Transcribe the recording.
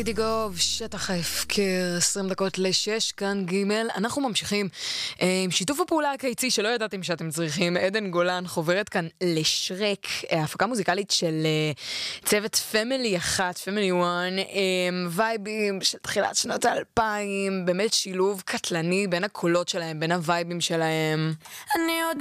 דיגוב, שטח ההפקר, 20 דקות ל-6, כאן ג'. אנחנו ממשיכים עם שיתוף הפעולה הקיצי שלא ידעתם שאתם צריכים. עדן גולן חוברת כאן לשרק, הפקה מוזיקלית של צוות פמילי 1, פמילי 1, וייבים של תחילת שנות ה-2000, באמת שילוב קטלני בין הקולות שלהם, בין הווייבים שלהם. אני יודע